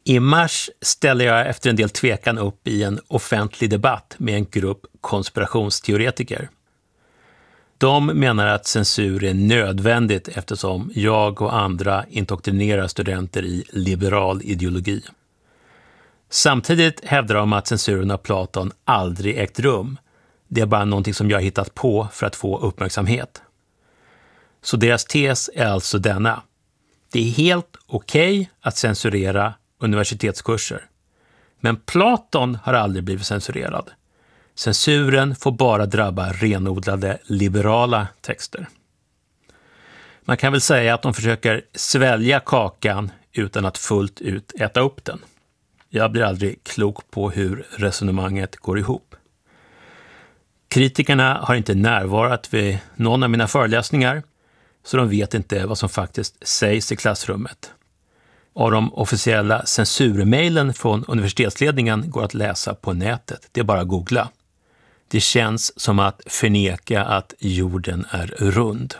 I mars ställer jag efter en del tvekan upp i en offentlig debatt med en grupp konspirationsteoretiker. De menar att censur är nödvändigt eftersom jag och andra indoktrinerar studenter i liberal ideologi. Samtidigt hävdar de att censuren av Platon aldrig ägt rum. Det är bara någonting som jag hittat på för att få uppmärksamhet. Så deras tes är alltså denna. Det är helt okej att censurera universitetskurser. Men Platon har aldrig blivit censurerad. Censuren får bara drabba renodlade liberala texter. Man kan väl säga att de försöker svälja kakan utan att fullt ut äta upp den. Jag blir aldrig klok på hur resonemanget går ihop. Kritikerna har inte närvarat vid någon av mina föreläsningar, så de vet inte vad som faktiskt sägs i klassrummet. Av de officiella censurmejlen från universitetsledningen går att läsa på nätet. Det är bara att googla. Det känns som att förneka att jorden är rund.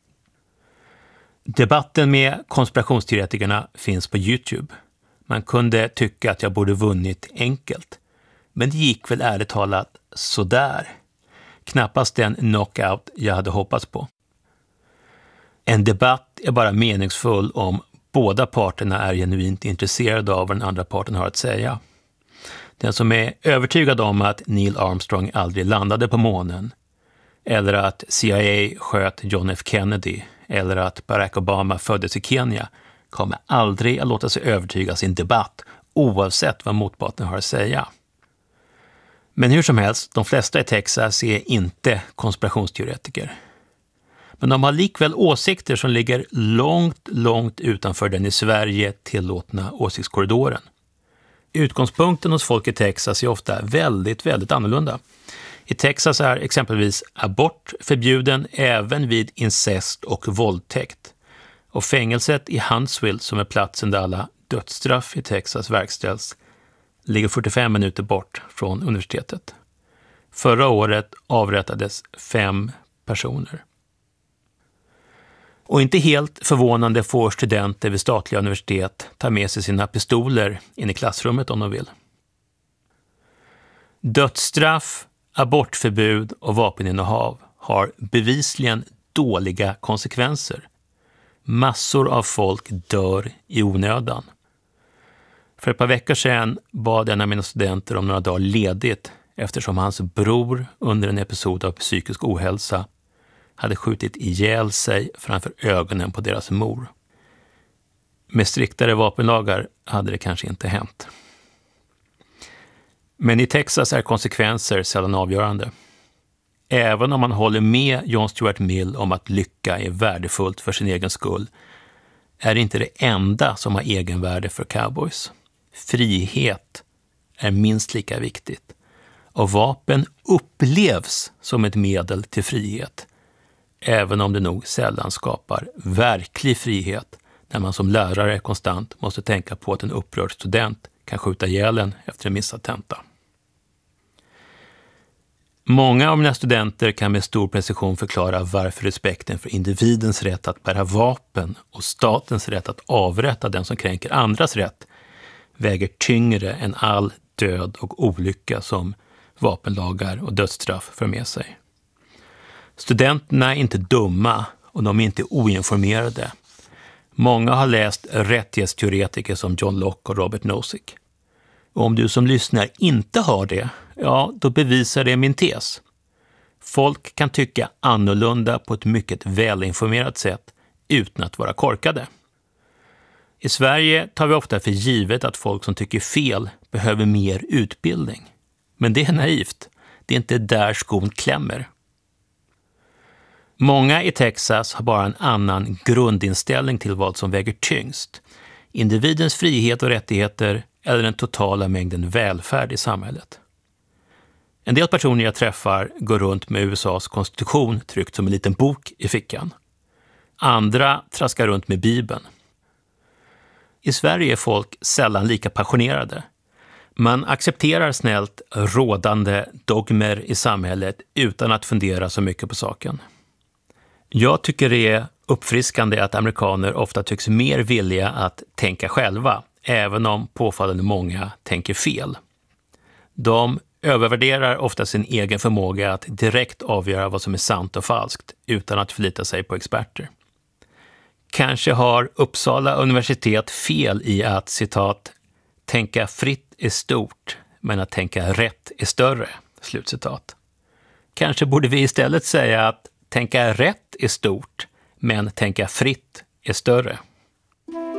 Debatten med konspirationsteoretikerna finns på YouTube. Man kunde tycka att jag borde vunnit enkelt. Men det gick väl ärligt talat sådär. Knappast den knockout jag hade hoppats på. En debatt är bara meningsfull om båda parterna är genuint intresserade av vad den andra parten har att säga. Den som är övertygad om att Neil Armstrong aldrig landade på månen, eller att CIA sköt John F. Kennedy, eller att Barack Obama föddes i Kenya, kommer aldrig att låta sig övertygas i en debatt, oavsett vad motparten har att säga. Men hur som helst, de flesta i Texas är inte konspirationsteoretiker. Men de har likväl åsikter som ligger långt utanför den i Sverige tillåtna åsiktskorridoren. Utgångspunkten hos folk i Texas är ofta väldigt annorlunda. I Texas är exempelvis abort förbjuden även vid incest och våldtäkt. Och fängelset i Huntsville, som är platsen där alla dödsstraff i Texas verkställs, ligger 45 minuter bort från universitetet. Förra året avrättades 5 personer. Och inte helt förvånande får studenter vid statliga universitet ta med sig sina pistoler in i klassrummet om de vill. Dödsstraff, abortförbud och vapeninnehav har bevisligen dåliga konsekvenser. Massor av folk dör i onödan. För ett par veckor sedan bad en av mina studenter om några dagar ledigt eftersom hans bror under en episod av psykisk ohälsa hade skjutit ihjäl sig framför ögonen på deras mor. Med striktare vapenlagar hade det kanske inte hänt. Men i Texas är konsekvenser sällan avgörande. Även om man håller med John Stuart Mill om att lycka är värdefullt för sin egen skull, är det inte det enda som har egenvärde för cowboys. Frihet är minst lika viktigt. Och vapen upplevs som ett medel till frihet. Även om det nog sällan skapar verklig frihet när man som lärare konstant måste tänka på att en upprörd student kan skjuta ihjäl en efter en missad tenta. Många av mina studenter kan med stor precision förklara varför respekten för individens rätt att bära vapen och statens rätt att avrätta den som kränker andras rätt väger tyngre än all död och olycka som vapenlagar och dödsstraff för med sig. Studenterna är inte dumma och de är inte oinformerade. Många har läst rättighetsteoretiker som John Locke och Robert Nozick. Och om du som lyssnar inte har det, ja, då bevisar det min tes. Folk kan tycka annorlunda på ett mycket välinformerat sätt utan att vara korkade. I Sverige tar vi ofta för givet att folk som tycker fel behöver mer utbildning. Men det är naivt. Det är inte där skon klämmer. Många i Texas har bara en annan grundinställning till vad som väger tyngst. Individens frihet och rättigheter eller den totala mängden välfärd i samhället. En del personer jag träffar går runt med USAs konstitution tryckt som en liten bok i fickan. Andra traskar runt med Bibeln. I Sverige är folk sällan lika passionerade. Man accepterar snällt rådande dogmer i samhället utan att fundera så mycket på saken. Jag tycker det är uppfriskande att amerikaner ofta tycks mer villiga att tänka själva även om påfallande många tänker fel. De övervärderar ofta sin egen förmåga att direkt avgöra vad som är sant och falskt utan att förlita sig på experter. Kanske har Uppsala universitet fel i att, citat, tänka fritt är stort, men att tänka rätt är större, slutcitat. Kanske borde vi istället säga att tänka rätt är stort, men tänka fritt är större.